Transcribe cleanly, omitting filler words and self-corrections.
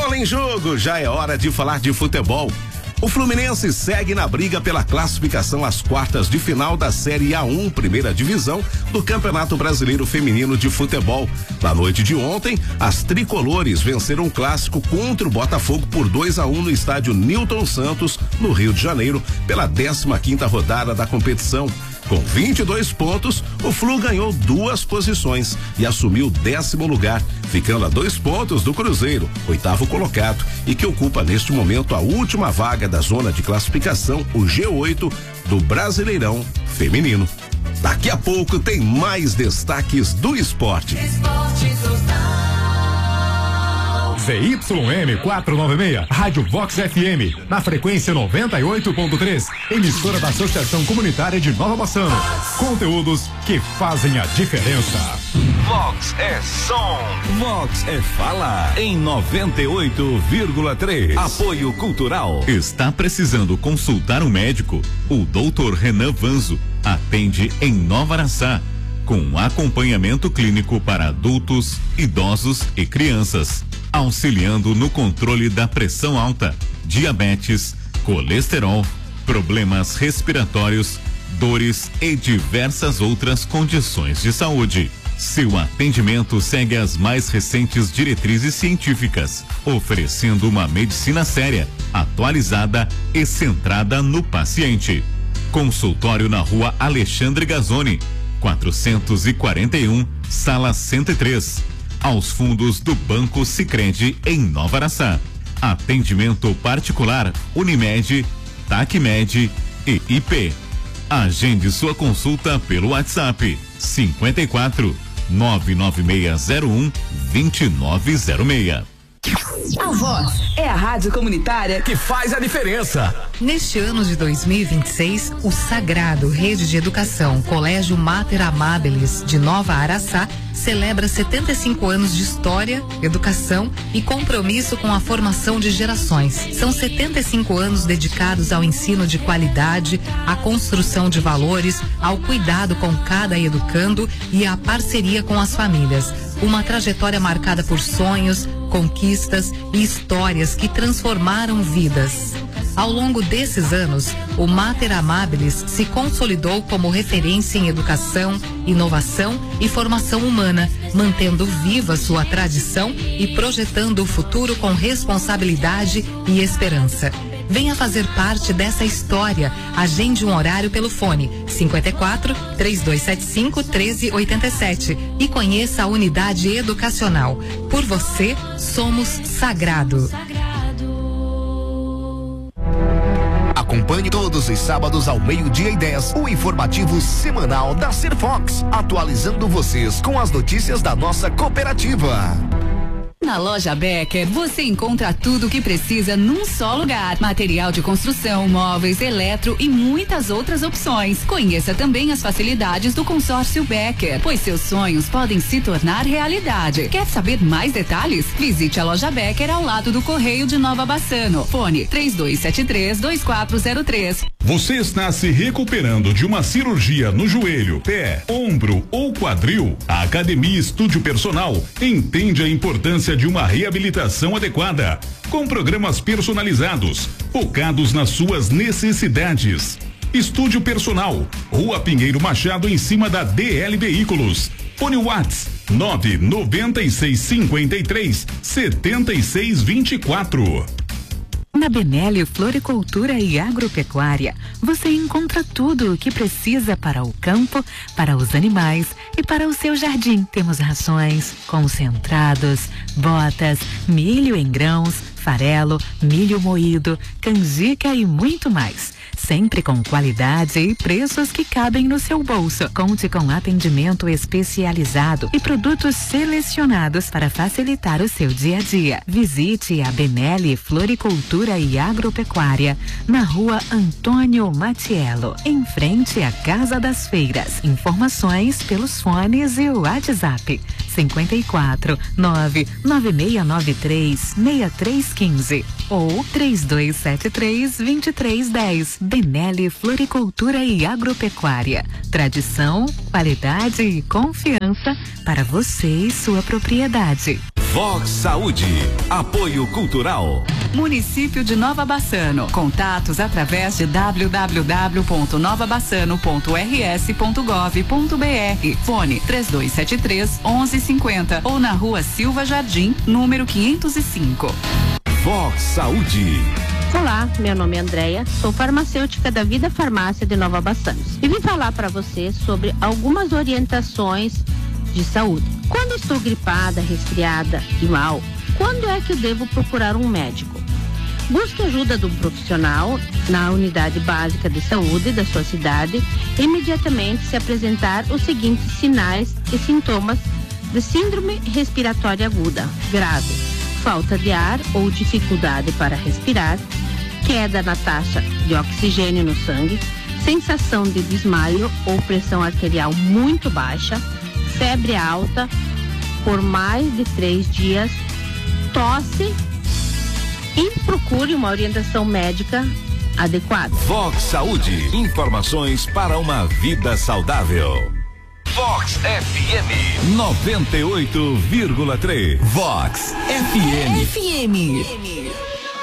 Bola em Jogo, já é hora de falar de futebol. O Fluminense segue na briga pela classificação às quartas de final da Série A1, primeira divisão do Campeonato Brasileiro Feminino de Futebol. Na noite de ontem, as tricolores venceram o clássico contra o Botafogo por 2-1 no estádio Newton Santos, no Rio de Janeiro, pela 15ª rodada da competição. Com 22 pontos, o Flu ganhou 2 posições e assumiu o 10º lugar, ficando a 2 pontos do Cruzeiro, 8º colocado, e que ocupa neste momento a última vaga da zona de classificação, o G8 do Brasileirão Feminino. Daqui a pouco tem mais destaques do esporte. ZYM 496, Rádio Vox FM, na frequência 98.3, emissora da Associação Comunitária de Nova Bassano. Conteúdos que fazem a diferença. Vox é som, Vox é fala, em 98,3. Apoio Cultural. Está precisando consultar um médico? O Dr. Renan Vanzo atende em Nova Araçá, com acompanhamento clínico para adultos, idosos e crianças, auxiliando no controle da pressão alta, diabetes, colesterol, problemas respiratórios, dores e diversas outras condições de saúde. Seu atendimento segue as mais recentes diretrizes científicas, oferecendo uma medicina séria, atualizada e centrada no paciente. Consultório na Rua Alexandre Gazzoni, 441, sala 103, aos fundos do Banco Sicredi em Nova Araçá. Atendimento particular, Unimed, Tacmed e IP. Agende sua consulta pelo WhatsApp 54 99601 2906. A Vox é a rádio comunitária que faz a diferença. Neste ano de 2026, o Sagrado Rede de Educação Colégio Mater Amabilis de Nova Araçá celebra 75 anos de história, educação e compromisso com a formação de gerações. São 75 anos dedicados ao ensino de qualidade, à construção de valores, ao cuidado com cada educando e à parceria com as famílias. Uma trajetória marcada por sonhos, conquistas e histórias que transformaram vidas. Ao longo desses anos, o Mater Amabilis se consolidou como referência em educação, inovação e formação humana, mantendo viva sua tradição e projetando o futuro com responsabilidade e esperança. Venha fazer parte dessa história. Agende um horário pelo fone 54 3275 1387 e conheça a unidade educacional. Por você, somos Sagrado. Acompanhe todos os sábados ao 12:10 o informativo semanal da Serfox, atualizando vocês com as notícias da nossa cooperativa. Na Loja Becker, você encontra tudo o que precisa num só lugar. Material de construção, móveis, eletro e muitas outras opções. Conheça também as facilidades do consórcio Becker, pois seus sonhos podem se tornar realidade. Quer saber mais detalhes? Visite a Loja Becker ao lado do Correio de Nova Bassano. Fone 3273-2403. Você está se recuperando de uma cirurgia no joelho, pé, ombro ou quadril? A Academia Estúdio Personal entende a importância de uma reabilitação adequada, com programas personalizados, focados nas suas necessidades. Estúdio Personal, Rua Pinheiro Machado, em cima da DL Veículos. Fone Whats 99653-7624. Na Benelli Floricultura e Agropecuária, você encontra tudo o que precisa para o campo, para os animais e para o seu jardim. Temos rações, concentrados, botas, milho em grãos, farelo, milho moído, canjica e muito mais. Sempre com qualidade e preços que cabem no seu bolso. Conte com atendimento especializado e produtos selecionados para facilitar o seu dia a dia. Visite a Benelli Floricultura e Agropecuária na Rua Antônio Matiello, em frente à Casa das Feiras. Informações pelos fones e o WhatsApp 54 99693 6315 ou 3273 2310. Benelli Floricultura e Agropecuária. Tradição, qualidade e confiança para você e sua propriedade. Vox Saúde. Apoio Cultural. Município de Nova Bassano. Contatos através de www.novabassano.rs.gov.br. Fone 3273-1150 ou na Rua Silva Jardim, número 505. Vox Saúde. Olá, meu nome é Andréia, sou farmacêutica da Vida Farmácia de Nova Bassano e vim falar para você sobre algumas orientações de saúde. Quando estou gripada, resfriada e mal, quando é que eu devo procurar um médico? Busque ajuda de um profissional na unidade básica de saúde da sua cidade e imediatamente se apresentar os seguintes sinais e sintomas de síndrome respiratória aguda grave: falta de ar ou dificuldade para respirar, queda na taxa de oxigênio no sangue, sensação de desmaio ou pressão arterial muito baixa, febre alta por mais de 3 dias, tosse, e procure uma orientação médica adequada. Vox Saúde. Informações para uma vida saudável. Vox FM 98,3. Vox FM.